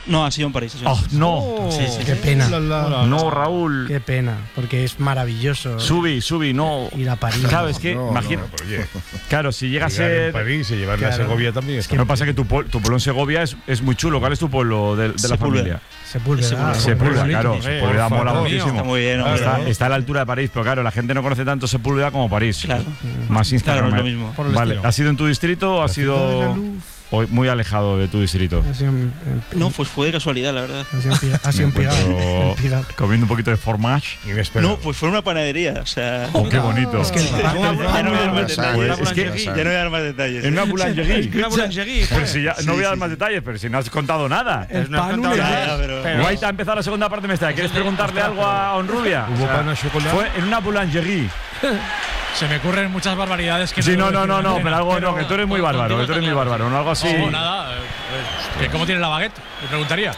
No, ha sido en París. No. Sí. Qué pena. No, Raúl. Qué pena, porque es maravilloso. Subi, no. Ir a París. Claro, es que imagina. Claro, si llega a ser. En París y llevarle a Segovia también. Lo que pasa es que tu pueblo en Segovia es muy chulo. ¿Cuál es tu pueblo de la familia? Sepúlveda, claro. Sepúlveda mola muchísimo. Está muy bien. Está a la altura de París, pero claro, la gente no conoce tanto Sepúlveda como París. Claro. Más Instagram. Claro, es lo mismo. Vale, ¿ha sido en tu distrito o ha sido muy alejado de tu distrito? No, pues fue de casualidad, la verdad. Ha sido un Pilar. Comiendo un poquito de fromage. No, pues fue en una panadería. O sea. Oh, qué bonito. Es que ya no voy a dar más detalles. Es que Ya no voy a dar más detalles. En una boulangerie. Una boulangerie. Pero si ya no voy a dar más detalles, pero si no has contado nada. No has contado nada. Guaita ha empezado la segunda parte de esta. ¿Quieres preguntarle algo a Honrubia? ¿Hubo pan a chocolate? Fue en una boulangerie. Se me ocurren muchas barbaridades que Sí, no, pero algo no, que tú eres muy bárbaro, no, algo así. No, nada. ¿Cómo tiene la baguette? Me preguntaría.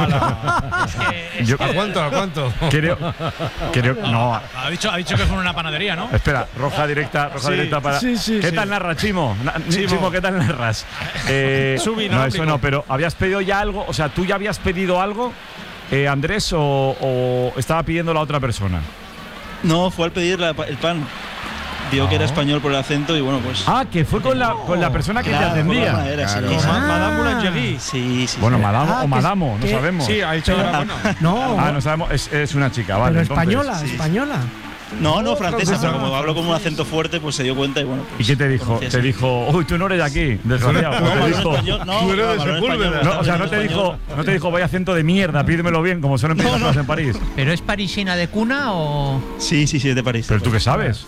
¿A cuánto? Creo, no. Ha dicho que fue una panadería, ¿no? Espera, roja directa para. ¿Qué tal narras, Chimo? Chimo, ¿qué tal narras? No, eso no, pero ¿habías pedido ya algo? O sea, ¿tú ya habías pedido algo, Andrés, o estaba pidiendo la otra persona? No, fue al pedir el pan. Vio que era español por el acento y bueno, pues. Que fue con la persona que te atendía. Madame Boulangerie. Sí. Bueno, Madame o Madamo, no sabemos. Sí, ha dicho No. No sabemos, es una chica, vale. Pero entonces. española. No, francesa, pero como hablo con un acento fuerte, pues se dio cuenta y bueno. Pues, ¿y qué te dijo? Te dijo, uy, tú no eres de aquí, desgraciado. Tú eres de Sepúlveda. No, o sea, no te dijo, vaya acento de mierda, pídemelo bien, como suelen pedir las cosas en París. ¿Pero es parisina de cuna o...? Sí, es de París. ¿Pero tú qué sabes?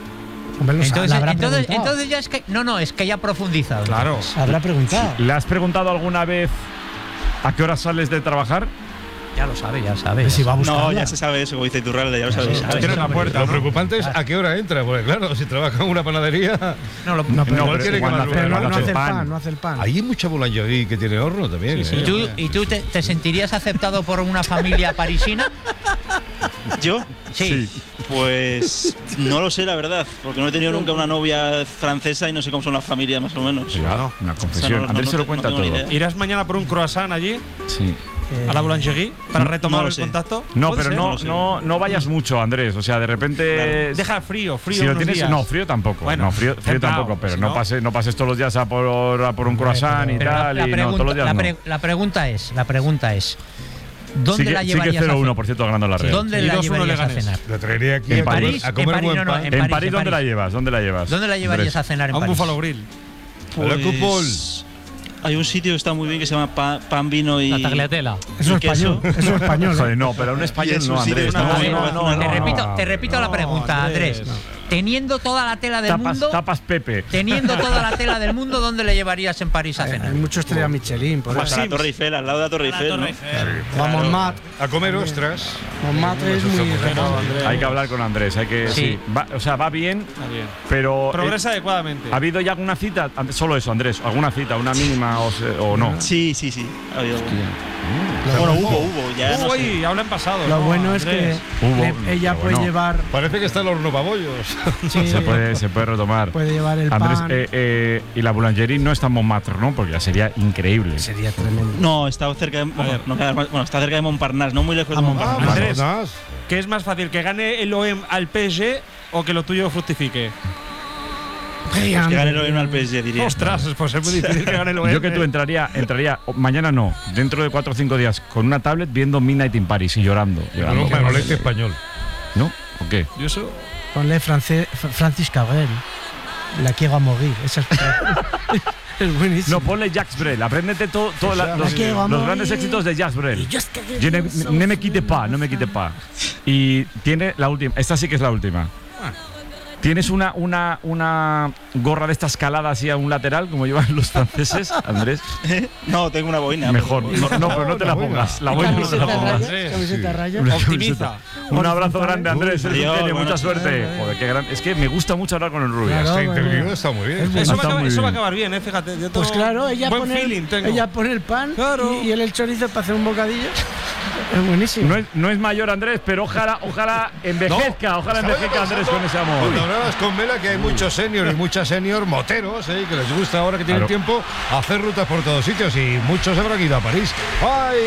Entonces ya es que... No, es que ya ha profundizado. Claro. Habrá preguntado. ¿Le has preguntado alguna vez a qué hora sales de trabajar? Ya lo sabe. Si va a buscarla. No, ya se sabe eso, como dice Iturralde, ya lo sabes. Tienes la puerta. Lo preocupante es a qué hora entra, porque claro, si trabaja en una panadería. Pero no hace el pan. Hay mucha boulangerie que tiene horno también. ¿Y tú te sentirías aceptado por una familia parisina? ¿Yo? Sí. Pues no lo sé, la verdad, porque no he tenido nunca una novia francesa y no sé cómo son las familias más o menos. Claro, una confesión. Andrés se lo cuenta todo. ¿Irás mañana por un croissant allí? Sí. ¿A la boulangerie? ¿Para retomar el sé. contacto? No, pero no vayas mucho, Andrés. O sea, de repente. Claro. Deja frío. Si lo tienes, días. No, frío tampoco. Bueno, no, frío tampoco, pero si no pases todos los días a por un croissant y tal. Todos los días la pregunta es. ¿Dónde la llevarías? Sigue 0-1, por cierto, ganando la Real. ¿Dónde la llevarías a cenar? La traería aquí en a París. comer buen pan. En París, ¿dónde la llevas? ¿Dónde la llevarías a cenar en A un París? Buffalo Grill. Pues, hay un sitio que está muy bien que se llama Pan, Vino y. La Tagliatella. Eso es español. Joder, no, pero un español no, Andrés. Te repito la pregunta, Andrés. Teniendo toda la tela del mundo. Tapas Pepe. Teniendo toda la tela del mundo, ¿dónde le llevarías en París a cenar? Hay mucho estrella Michelin. Por Pues eso. a la Torre Eiffel, al lado de la Torre Eiffel. ¿no? Vamos, Matt. A comer ostras. Montmartre es muy Hay que hablar con Andrés. Sí. Va bien, pero. Progresa adecuadamente. ¿Ha habido ya alguna cita? Solo eso, Andrés. ¿Alguna cita? ¿Una mínima o no? Sí. Ha habido. Bueno, hubo. Ya no sé. Habla en pasado. Lo bueno es que ella puede llevar. Parece que está el horno pabollos. Sí, se puede retomar. Puede llevar el Andrés, pan. y la boulangerie no está en Montmartre, ¿no? Porque ya sería increíble. Sería tremendo. No, está cerca de. Está cerca de Montparnasse, no muy lejos de Montparnasse. Andrés, ¿qué es más fácil? ¿Que gane el OM al PSG o que lo tuyo fructifique? Pues que gane el OM al PSG, diría. Ostras, pues es muy difícil que gane el OM. Yo que tú entraría mañana no, dentro de 4 o 5 días, con una tablet viendo Midnight in Paris y llorando. Un manolete español. ¿No? ¿O qué? ¿Y eso? Ponle Francis Cabrel. La quiero a morir. Esa es buenísimo. No, ponle Jacques Brel. Apréndete todos los grandes éxitos de Jacques Brel. Ne me quite pas, no me quite pas. Y tiene la última. Esta sí que es la última. ¿Tienes una gorra de estas caladas así a un lateral, como llevan los franceses, Andrés? No, tengo una boina. Mejor. No, pero no te la pongas. La boina no te la pongas. Camiseta rayas. Optimiza. Un abrazo grande, Andrés. Mucha suerte. Joder, Joder, qué gran. Es que me gusta mucho hablar con el Rubio. Claro, Esta interview está muy bien. Eso va a acabar bien, fíjate. Pues claro, ella buen feeling tengo. pone el pan Claro. y él el chorizo para hacer un bocadillo. Es buenísimo. No es mayor, Andrés, pero ojalá envejezca. Ojalá envejezca, Andrés, con ese amor. Cuando hablabas con Mela, que hay muchos seniors y muchas senior moteros, que les gusta ahora que tienen tiempo hacer rutas por todos sitios, y muchos habrán ido a París. ¡Ay!